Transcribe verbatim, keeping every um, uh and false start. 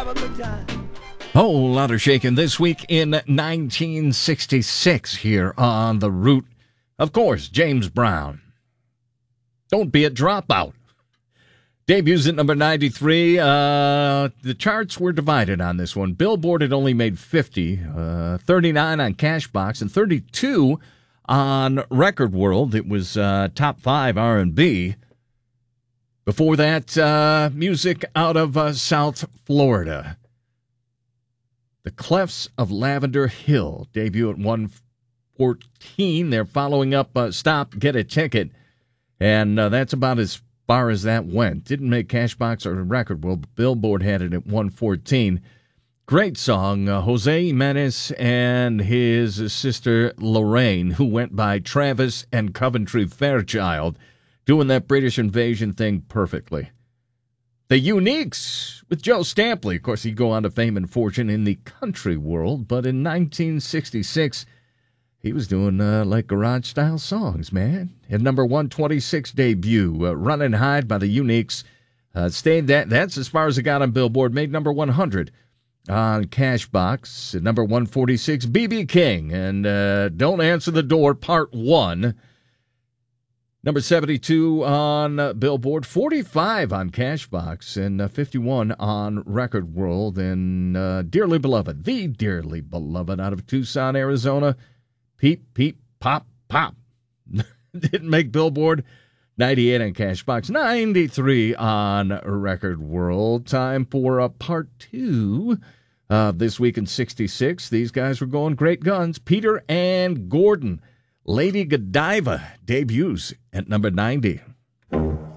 Whole lot of shaking this week in nineteen sixty-six here on The Root. Of course, James Brown. Don't be a dropout. Debuts at number ninety-three. Uh, the charts were divided on this one. Billboard had only made fifty, uh, thirty-nine on Cashbox, and thirty-two on Record World. It was uh, top five R and B. Before that, uh, music out of uh, South Florida. The Clefs of Lavender Hill debut at one fourteen. They're following up uh, Stop, Get a Ticket. And uh, that's about as far as that went. Didn't make Cashbox or Record World, but Billboard had it at one fourteen. Great song. Uh, Jose Jimenez and his sister Lorraine, who went by Travis and Coventry Fairchild, doing that British invasion thing perfectly. The Uniques with Joe Stampley. Of course, he'd go on to fame and fortune in the country world, but in nineteen sixty-six, he was doing uh, like garage-style songs, man. At number one twenty-six debut, uh, Run and Hide by the Uniques. Uh, stayed that. That's as far as it got on Billboard. Made number one hundred on Cashbox. At number one forty-six, B B King and uh, Don't Answer the Door, Part one. Number seventy-two on uh, Billboard, forty-five on Cashbox, and uh, fifty-one on Record World. And uh, Dearly Beloved, the Dearly Beloved out of Tucson, Arizona. Peep, peep, pop, pop. Didn't make Billboard. ninety-eight on Cashbox, ninety-three on Record World. Time for a part two of This Week in sixty-six. These guys were going great guns. Peter and Gordon. Lady Godiva debuts at number ninety.